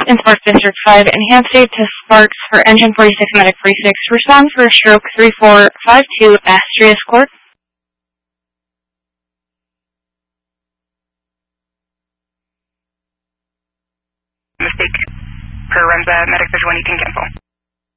in Sparks District 5, enhanced aid to Sparks for Engine 46 Medic 46. Respond for stroke 3452 Astrius Court. Mistake. Per Remza, medic visual, you can cancel.